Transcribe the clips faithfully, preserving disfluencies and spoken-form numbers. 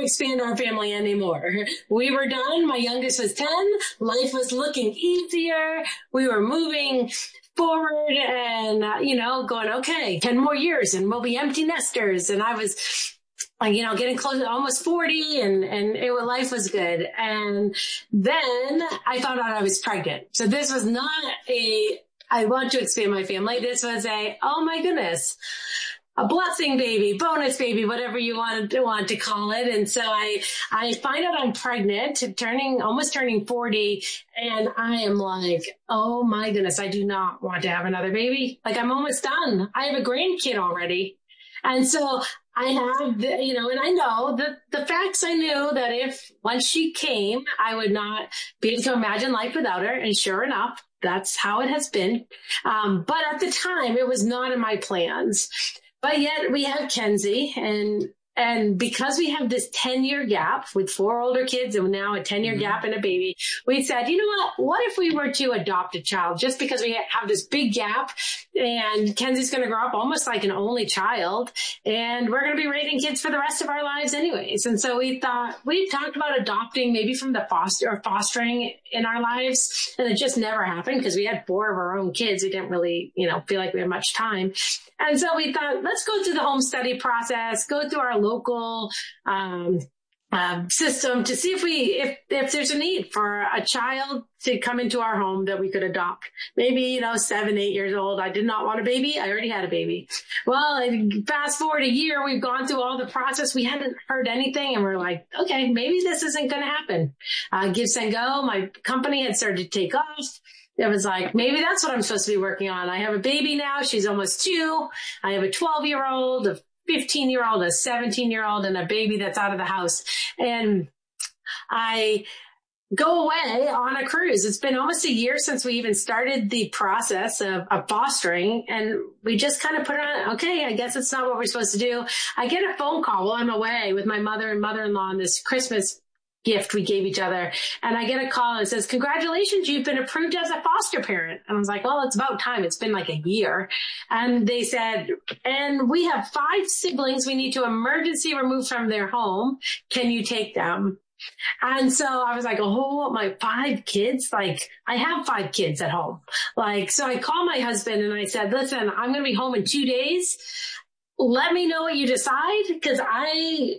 expand our family anymore. We were done. My youngest was ten. Life was looking easier. We were moving forward and, uh, you know, going, okay, ten more years and we'll be empty nesters. And I was, uh, you know, getting close to almost forty and, and it, life was good. And then I found out I was pregnant. So this was not a, I want to expand my family. This was a, oh my goodness, a blessing baby, bonus baby, whatever you want to want to call it. And so I, I find out I'm pregnant, turning, almost turning forty. And I am like, oh my goodness, I do not want to have another baby. Like I'm almost done. I have a grandkid already. And so I have, the, you know, and I know the, the facts. I knew that if once she came, I would not be able to imagine life without her. And sure enough, that's how it has been. Um, but at the time, it was not in my plans. But yet we have Kenzie, and and because we have this ten-year gap with four older kids and now a ten-year mm-hmm. gap and a baby, we said, you know what? What if we were to adopt a child just because we have this big gap and Kenzie's going to grow up almost like an only child and we're going to be raising kids for the rest of our lives anyways. And so we thought, we talked about adopting maybe from the foster or fostering in our lives, and it just never happened because we had four of our own kids. We didn't really, you know, feel like we had much time. And so we thought, let's go through the home study process, go through our local um, uh, system to see if we, if, if there's a need for a child to come into our home that we could adopt. Maybe, you know, seven, eight years old. I did not want a baby. I already had a baby. Well, fast forward a year, we've gone through all the process. We hadn't heard anything. And we're like, okay, maybe this isn't going to happen. Uh, Give, Send, Go. My company had started to take off. It was like, maybe that's what I'm supposed to be working on. I have a baby now. She's almost two. I have a twelve year old, a fifteen year old, a seventeen year old, and a baby that's out of the house. And I go away on a cruise. It's been almost a year since we even started the process of, of fostering. And we just kind of put it on, okay, I guess it's not what we're supposed to do. I get a phone call while I'm away with my mother and mother-in-law on this Christmas gift we gave each other. And I get a call and it says, congratulations, you've been approved as a foster parent. And I was like, well, it's about time. It's been like a year. And they said, and we have five siblings we need to emergency remove from their home. Can you take them? And so I was like, oh, my five kids, like I have five kids at home. Like, so I called my husband and I said, listen, I'm going to be home in two days. Let me know what you decide. Cause I,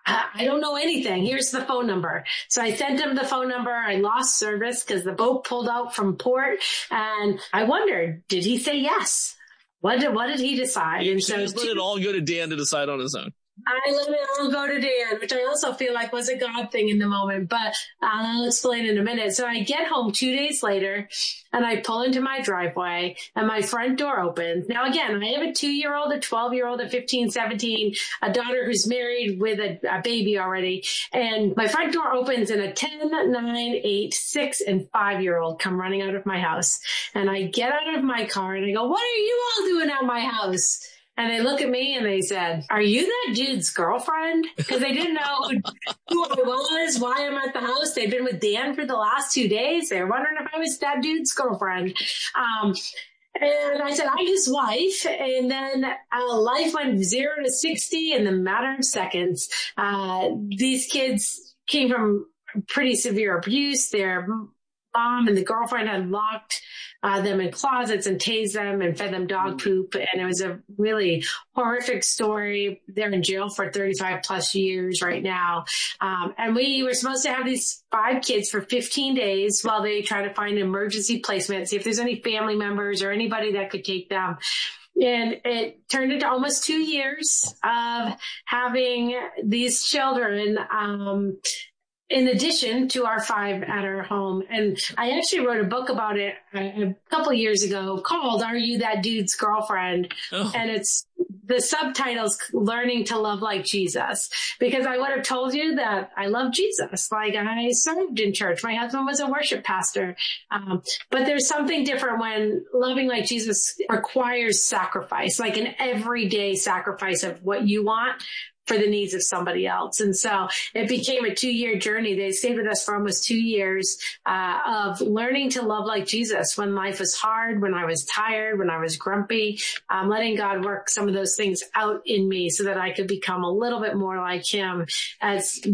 I don't know anything. Here's the phone number. So I sent him the phone number. I lost service because the boat pulled out from port. And I wondered, did he say yes? What did, what did he decide? And so let it all go to Dan to decide on his own. I let it all go to Dan, which I also feel like was a God thing in the moment, but I'll explain in a minute. So I get home two days later and I pull into my driveway and my front door opens. Now, again, I have a two year old, a twelve year old, a fifteen, seventeen, a daughter who's married with a, a baby already. And my front door opens and a ten, nine, eight, six, and five year old come running out of my house. And I get out of my car and I go, what are you all doing at my house? And they look at me and they said, are you that dude's girlfriend? Because they didn't know who I was, why I'm at the house. They'd been with Dan for the last two days. They were wondering if I was that dude's girlfriend. Um, and I said, I'm his wife. And then uh, life went zero to sixty in the matter of seconds. Uh, these kids came from pretty severe abuse. Their mom and the girlfriend had locked Uh, them in closets and tased them and fed them dog poop. And it was a really horrific story. They're in jail for thirty-five plus years right now. Um, and we were supposed to have these five kids for fifteen days while they try to find an emergency placement, see if there's any family members or anybody that could take them. And it turned into almost two years of having these children, um, in addition to our five at our home. And I actually wrote a book about it a, a couple of years ago called Are You That Dude's Girlfriend? Oh. And it's the subtitle's Learning to Love Like Jesus, because I would have told you that I love Jesus. Like I served in church. My husband was a worship pastor. Um, but there's something different when loving like Jesus requires sacrifice, like an everyday sacrifice of what you want for the needs of somebody else. And so it became a two year journey. They stayed with us for almost two years, uh, of learning to love like Jesus when life was hard, when I was tired, when I was grumpy, um, letting God work some of those things out in me so that I could become a little bit more like him as